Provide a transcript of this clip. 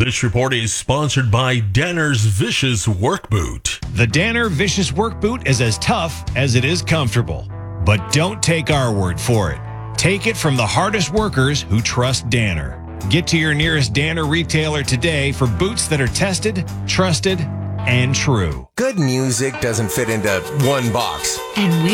This report is sponsored by Danner's Vicious Work Boot. The Danner Vicious Work Boot is as tough as it is comfortable. But don't take our word for it. Take it from the hardest workers who trust Danner. Get to your nearest Danner retailer today for boots that are tested, trusted, and true. Good music doesn't fit into one box. And we